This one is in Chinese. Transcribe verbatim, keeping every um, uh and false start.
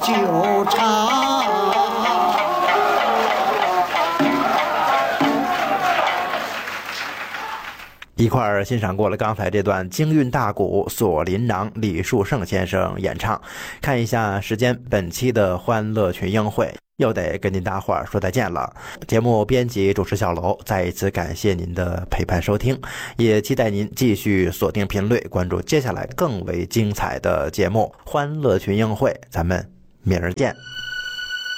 纠缠。 一块儿欣赏过了刚才这段京韵大鼓锁麟囊李树胜先生演唱。看一下时间，本期的欢乐群英会又得跟您大伙儿说再见了。节目编辑主持小楼，再一次感谢您的陪伴收听，也期待您继续锁定频率，关注接下来更为精彩的节目欢乐群英会。咱们明儿见。